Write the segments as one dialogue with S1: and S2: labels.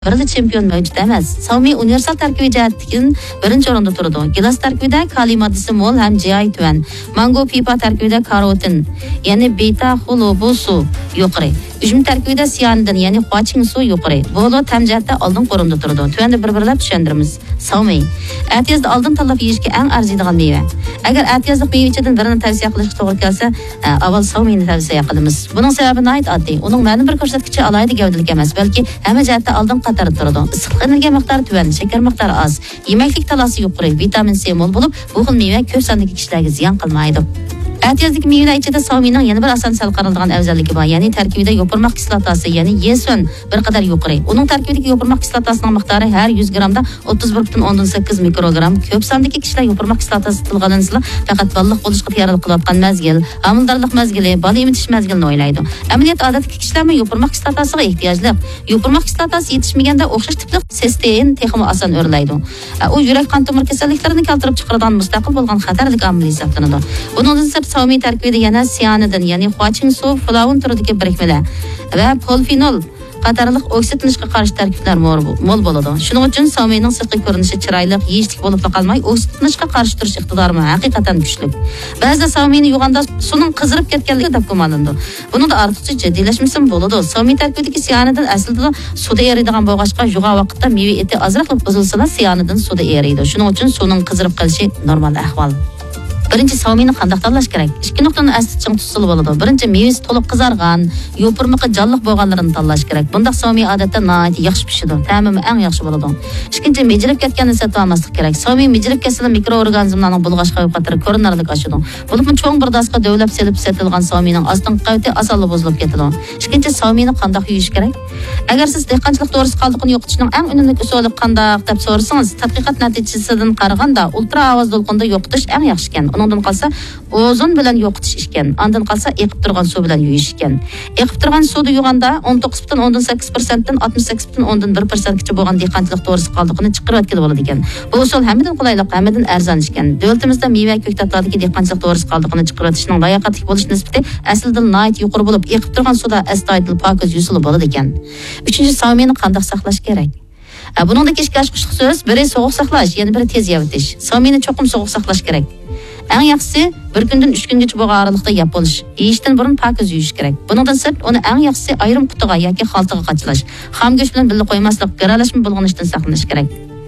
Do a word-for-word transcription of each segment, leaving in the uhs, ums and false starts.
S1: Birli chempion mavjud emas. Xiaomi universal tarkibi jihatdan birinchi o'rinda turadi. Gilas tarkibida kaliy moddasi mo'l ham G I tuvan. Mango pipa tarkibida karotin, ya'ni beta xulobusu yuqori. Üzüm tarkibida siyanidin, ya'ni huaching su yuqori. Bolo tam jihatda oldin o'rinda turadi. Tuvanda bir-birlab tushundiramiz. Xiaomi atiyazda oldin tanlab yeyishga eng arziydigan meva. Agar atiyazlik mevachidan birini tavsiya qilishga to'g'ri kelsa, avval Xiaomi'ni tavsiya qilamiz. Buning sababi nihoyat oddiy. Uning ma'lum bir ko'rsatkichi alohida gavdalik emas, balki hamma jihatda oldin qatorda turadi. Issiqlik energiya miqdori tuvan, shakar miqdori oz, yemaklik talasi yuqori, vitamin C mo'l bo'lib, bu xil meva ko'p sondagi kishilarga ziyon qilmaydi. Atiyazlik mevalar ichida Xiaomi'ning yana bir ason sal qaraladigan afzalligi bor, ya'ni tarkibida yopirmoq kislotasi, ya'ni yesun bir qadar yuqori. Uning tarkibidagi yopirmoq kislotasining miqdori har yuz grammda o'ttiz bir butun o'ndan sakkiz mikrogramm. Ko'p sondagi kishilar yopirmoq kislotasi tilg'alansa, faqat baliq bo'lishga tayyorlik qilayotgan mazgil, amildorlik mazgili, bola emitish mazgilini o'ylaydi. Amaliyot odatdagi kishilarning yopirmoq kislotasiga ehtiyojli. Yopirmoq kislotasi yetishmaganda o'xshash tipli sistein texmi oson o'rlaydi. U yurak qon tomir kasalliklarini keltirib chiqaradigan mustaqil bo'lgan xatarlik omil hisoblanadi. Buningdan sir Xiaomi tarkibida yana siyanidin, ya'ni huaching su, flavon turidagi birikmalar va polfenol qatorliq oksidlanishga qarshi tarkiblar mo'l bo'ladi. Shuning uchun Xiaomi'ning sirtqi ko'rinishi chiroyli, yeyishlik bo'lib qolmay, oksidlanishga qarshi turish iqtidori haqiqatan kuchli. Ba'zida Xiaomi'ni yug'anda suning qizirib ketganligi deb gumonlandi. Buni da ortiqcha jiddiylashmasa bo'ladi. Xiaomi tarkibidagi siyanidin aslida suvda eriydigan bo'lg'achqa yug'a vaqtda meva eti ozroq buzilsa, siyanidin suvda eriydi. Shuning uchun suvning qizirib qolishi normal ahvol. Birinchi Xiaomi'ni qanday tanlash kerak? Ikki nuqtani asli ching tutsa bo'ladi. Birinchi mevasi to'liq qizargan, yopirmoqi jalliq bo'lganlarini tanlash kerak. Bunda Xiaomi odatda nihoyat yaxshi pishadi. Ta'mi eng yaxshi bo'ladi. Ikkinchi mejilib ketganini sotib olmaslik kerak. Xiaomi mejilib ketsa mikroorganizmlarning bulg'ash xavfi ko'rinarli oshadi. Bo'lib cho'ng bir dasqa dovlab selib sotilgan Xiaomi'ning ostin qavti asalli buzilib ketadi. Ikkinchi Xiaomi'ni qanday yuyish kerak? Agar siz dehqonchilik to'g'risida qoldiqni yo'qotishning eng unumli usuli qanday deb so'rasangiz, tadqiqot natijasidan qaraganda ultra ovoz to'lqinda yo'qotish eng yaxshi ekan. Ondan qalsa ozon bilan yo'qotish ekan. Ondan qalsa eqib turgan suv bilan yuyish ekan. Eqib turgan suvda yuvganda o'n to'qqiz butun o'ndan sakkiz persent dan oltmish sakkiz butun o'ndan bir persent gacha bo'lgan dehqonchilik to'g'risida qoldiqni chiqarib o'tkazib bo'ladi ekan. Bu usul hammadan qulaylik, hammadan arzon ekan. Davlatimizda meva ko'ktatlardagi dehqonchilik to'g'risida qoldiqni chiqarib o'tishning layoqatli bo'lish nisbati aslida nihoyat yuqori bo'lib, eqib turgan suvda astoydil pokiz yusilib bo'ladi ekan. Uchinchi Xiaomi'ni qanday saqlash kerak? Buningda kechki oshqishlik so'z, biri sovuq saqlash, yana biri tez yavitish. Xiaomi'ni cho'qim sovuq saqlash kerak. Eng yaxshisi bir kundan uch kungacha bo'lgan oralikda yap bo'lish. Yeyishdan burun pokiz yuyish kerak. Buningdan sirt uni eng yaxshisi ayrim qutiga yoki xaltaga qachalash. Xom go'sht bilan birga qo'ymaslik, garalashma bo'lganishdan saqlanish kerak.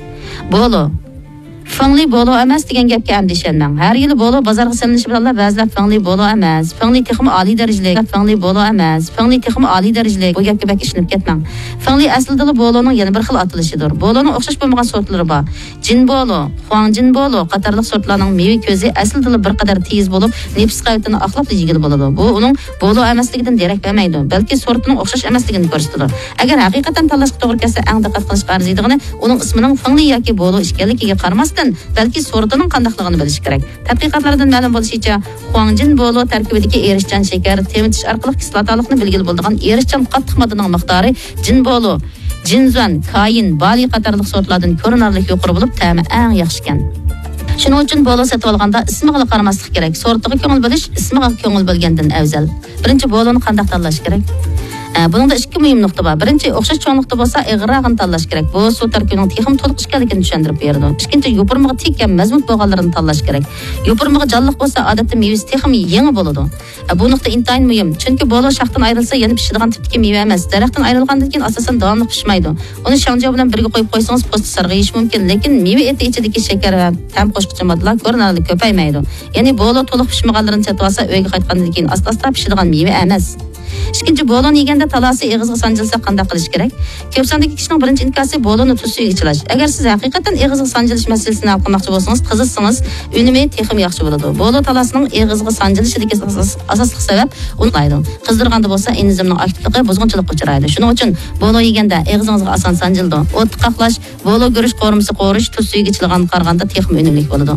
S1: Bolo Fengli bolo emas degan gapga ham ishonmang. Har yili bolo bozorga solinishi bilan ba'zilar fengli bolo emas, fengli texmi oliy darajali, fengli bolo emas, fengli texmi oliy darajali bu gapga bak ishonib ketmang. Fengli aslida boloning yana bir xil atilishidir. Boloning o'xshash bo'lmagan sortlari bor. Jin bolo, huangjin bolo qatorliq sortlarning meva ko'zi aslida bir qadar tez bo'lib, nefs qavtini aqlab yigil bo'ladi. Bu uning bolo emasligidan derak bermaydi, balki sortining o'xshash emasligini ko'rsatadi. Agar haqiqatan tanlashga to'g'ri kelsa, eng diqqat qilishga arziydigini uning ismining fengli yoki bolo ekanligiga qaramasdan balki sortining qandaqligini bilish kerak. Tadqiqotlardan ma'lum bo'lishicha, huangjin bolo tarkibidagi erishchan shakar temitish orqali kislotalikni belgili bo'ladigan erishchan qattiq moddaning miqdori jin bolo, jinzan, kayin, bali qatorliq sortlardan ko'rinarli yuqori bo'lib, ta'mi eng yaxshi ekan. Shuning uchun bolo sotib olganda ismiga qaramaslik kerak. Sortiga ko'ngil bo'lish ismiga ko'ngil bo'lgandan afzal. Birinchi boloni qanday tanlash kerak? Buningda ikki muhim nuqta bor. Birinchi, o'xshash cho'nliqda bo'lsa, ig'rog'ini tanlash kerak. Bu suv tarkibining texnik to'liq ishkanligini tushuntirib beradi. Ikkinchi, yopirmoqi tekkan mazmut bo'lganlarini tanlash kerak. Yopirmoqi jalliq bo'lsa, odatda mevasi texnik yangi bo'ladi. Bu nuqta intayin muhim. Chunki bolo shaxtdan ayrilsa, yana pishadigan tipdagi meva emas. Daraxtdan ayrilgandan keyin asosan davomli pishmaydi. Uni shangjo bilan birga qo'yib qo'ysangiz, po'sti sarg'iyish mumkin, lekin meva eti ichidagi shakar va tam qo'shqichi moddalar ko'rinarli ko'paymaydi. Ya'ni bolo to'liq pishmaganlarini sotib olsa, uyga qaytgandan keyin asta-asta pishadigan meva emas. Ikkinchi, boloni yeganda talasi eg'izga sanjilsa qanday qilish kerak? Ko'p sondagi kishining birinchi inkosi boloni tuz suviga ichilash. Agar siz haqiqatan eg'izga sanjilish masalasini hal qilmoqchi bo'lsangiz, qizitsangiz, unumi texim yaxshi bo'ladi. Bolo talasining eg'izga sanjilishidagi asosli sabab unlaydi. Qizdirganda bo'lsa, enzimning aktivligi buzg'unchilikka uchraydi. Shuning uchun bolo yeganda eg'izingizga oson sanjildi. O't qaqlash, bolo go'rish qo'rimisi qo'rish, tuz suviga ichilgan qaraganda texim unumli bo'ladi.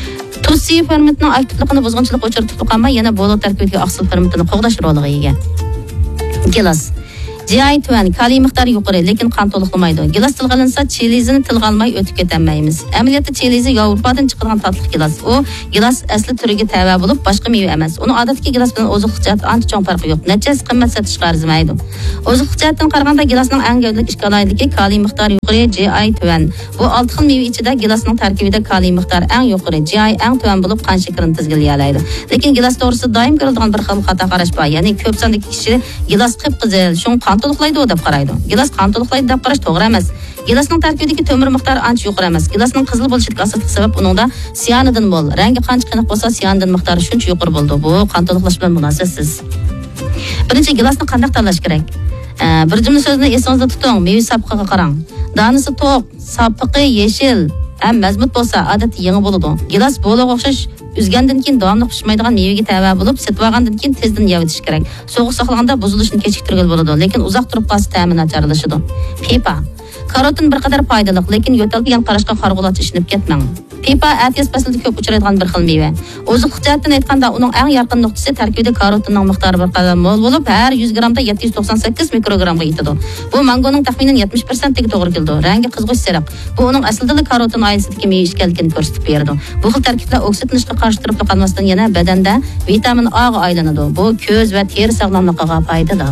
S1: Tuz suvi fermentning aktivligini buzg'unchilikka uchratib qolmay, yana bolo tarkibidagi oqsil fermentini qo'g'dash roliga ega. Gilas G I tuvan, kaliy miqdori yuqori, lekin qon to'liqlamaydi. Gilos tilga olinsa, chelizini tilga olmay o'tib ketolmaymiz. Amaliyotda chelizi Yevropadan chiqadigan tatliq gilos. U gilos asli turiga tava bo'lib, boshqa meva emas. Uni odatdagi gilos bilan oziqlik jihat ancha cho'ng farqi yo'q. Nechasi qimmat sotishga arzimaydi. Oziqlik jihatdan qaraganda gilosning eng gavdalik ikki aloyligi kaliy miqdori yuqori, G I tuvan. Bu olti xil meva ichida gilosning tarkibida kaliy miqdori eng yuqori, G I eng tuvan bo'lib, qon shakarini tizginlay oladi. Lekin gilos to'g'risida doim ko'riladigan bir xil xato qarash bor. Ya'ni ko'p sondagi kishi gilos qip-qizil, shun qon to'liqlaydi deb qaraydi. Gilos qon to'liqlaydi deb qarash to'g'ri emas. Gilosning tarkibidagi temir miqdori ancha yuqori emas. Gilosning qizil bo'lishiga asosiy sabab uningda siyanidin bol. Rangi qancha qaniq bo'lsa, siyanidin miqdori shuncha yuqori bo'ldi. Bu qon to'liqlash bilan munosabatsiz. Birinchi gilosni qanday tanlash kerak? Bir jumla so'zni esingizda tuting, meva sapqiga qarang. Danisi to'q, sapqi yeshil, ham mazmut bo'lsa, odatda yangi bo'ladi. Gilos bo'liga o'xshash üzgandan keyin davomli pishmaydigan mevaga tava bo'lib, setib olgandan keyin tezdan yevitish kerak. Sovuq saqlaganda buzilishini kechiktirgan bo'ladi, lekin uzoq turib qolsa ta'mi nacharlashadi. Pipa. Karotin bir qadar foydali, lekin yo'tal degan qarashga qarg'ulach ishinib ketmang. Pipa atiyas faslida ko'p uchraydigan bir xil meva. Oziqlik jihatdan aytganda, uning eng yaqin nuqtasi tarkibida karotinning miqdori bir qadar mo'l bo'lib, har yuz grammda yetti yuz to'qson sakkiz mikrogramga yetadi. Bu mangoning taxminan yetmish foiziga to'g'ri keldi. Rangi qizg'ish sariq. Bu uning aslida karotin oilasidagi meva ekanligini ko'rsatib beradi. Bu xil tarkiblar oksidlanishga qarshi turib qolmasdan yana badanda vitamin A ga aylanadi. Bu ko'z va teri sog'lomligiga foydali.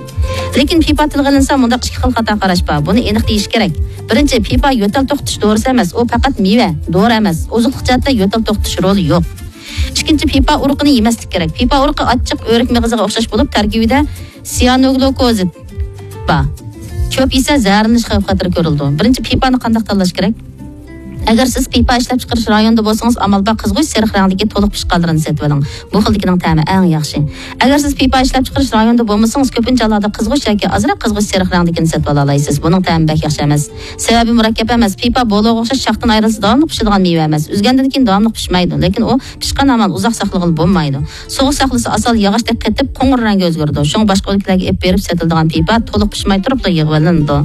S1: Lekin pipa tilga olinsa, bunda ikki xil xato qarash bor. Buni aniq deyish kerak. Birinchi, pipa yo'tal to'xtatish dori emas, u faqat meva, dori emas. Oziqlik jihatda yo'tal to'xtatish roli yo'q. Ikkinchi, pipa urug'ini yemaslik kerak. Pipa urug'i achchiq o'rik mag'ziga o'xshash bo'lib, tarkibida siyanoglukozid bor. Ko'p esa zaharlanish xavf-xatari ko'rildi. Birinchi, pipani qanday tanlash kerak? Agar siz pipa ishlab chiqarish rayonida bo'lsangiz, amalda qizg'ish sariq rangdagi to'liq pishqanlarini setib oling. Bu xildikining ta'mi eng yaxshi. Agar siz pipa ishlab chiqarish rayonida bo'lmasangiz, ko'pincha alohida qizg'ish yoki ozroq qizg'ish sariq rangdagini setib ola olasiz. Buning ta'mi bak yaxshi emas. Sababi murakkab emas. Pipa bo'liga o'xshash shaxdan ayrilsa davomli pishadigan meva emas. Uzgandan keyin davomli pishmaydi, lekin u pishgan amal uzoq saqlag'il bo'lmaydi. Sovuq saqlasa asal yog'ochdek qetib, qo'ng'ir rangga o'zgardi. Shung boshqa o'liklarga ep berib setiladigan pipa to'liq pishmay turib yig'ib olindi.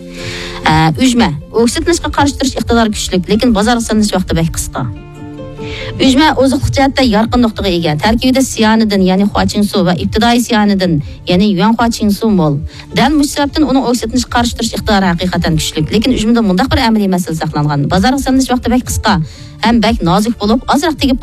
S1: Ujma. Oksidlanishga qarshi turish iqtidori kuchli, lekin bozor sotilish vaqti bek qisqa. Ujma oziqlik jihatda yorqin nuqtaga ega. Tarkibida siyanidin, ya'ni huachinsu va ibtidoiy siyanidin, ya'ni yuan huachinsu mol. Dal mush sababdan uning oksidlanishga qarshi turish iqtidori haqiqatan kuchli, lekin ujmada mundaq bir amaliy masala saqlangan. Bozor sotilish vaqti bek qisqa, ham bek nozik bo'lib, ozroq tegib